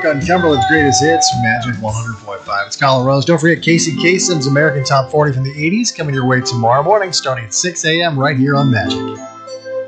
on Cumberland's Greatest Hits, Magic 100.5. It's Colin Rose. Don't forget Casey Kasem's American Top 40 from the 80s coming your way tomorrow morning starting at 6 a.m. right here on Magic.